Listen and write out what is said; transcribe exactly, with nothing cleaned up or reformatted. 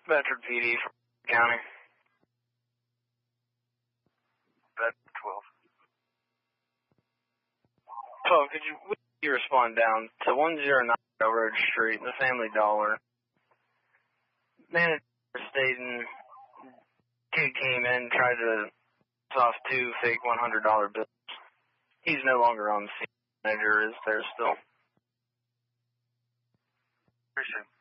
Bedford P D from County. Bedford twelve. twelve, could you, would you respond down to one oh nine Railroad Street, the Family Dollar? Manager stating kid came in, tried to pass off two fake one hundred dollar bills. He's no longer on the scene. Manager is there still. Appreciate it.